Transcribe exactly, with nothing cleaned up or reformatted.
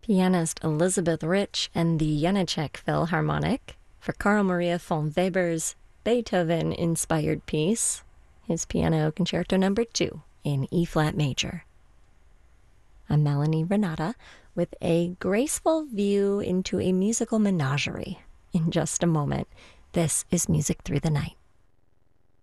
pianist Elizabeth Rich and the Janáček Philharmonic for Carl Maria von Weber's Beethoven-inspired piece, his Piano Concerto Number two in E-flat major. I'm Melanie Renata with a graceful view into a musical menagerie. In just a moment, this is Music Through the Night.